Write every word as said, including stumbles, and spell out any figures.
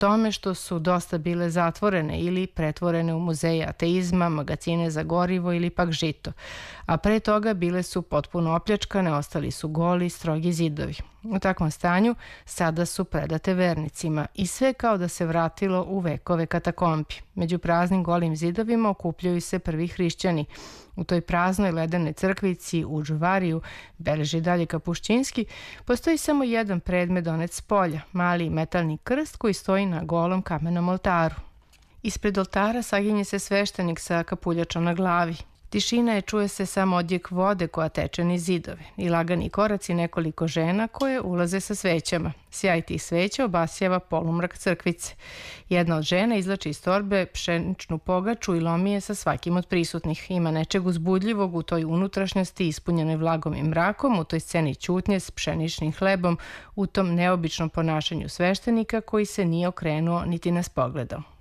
tome što su dosta bile zatvorene ili pretvorene u muzeje ateizma, magacine za gorivo ili pak žito, a pre toga bile su potpuno opljačkane, ostali su goli, strogi zidovi. U takvom stanju sada su predate vernicima i sve kao da se vratilo u vekove katakombi. Među praznim golim zidovima okupljaju se prvi hrišćani. U toj praznoj ledenoj crkvici u Džuvariju, beleži dalje Kapuščinski, postoji samo jedan predmet donet s polja, mali metalni krst koji stoji na golom kamenom oltaru. Ispred oltara saginje se sveštenik sa kapuljačom na glavi. Tišina je, čuje se samo odjek vode koja teče niz zidove i lagani koraci nekoliko žena koje ulaze sa svećama. Sjaj tih sveća obasjava polumrak crkvice. Jedna od žena izlači iz torbe pšeničnu pogaču i lomi je sa svakim od prisutnih. Ima nečeg uzbudljivog u toj unutrašnjosti ispunjenoj vlagom i mrakom, u toj sceni ćutnje s pšeničnim hlebom, u tom neobičnom ponašanju sveštenika koji se nije okrenuo niti nas pogledao.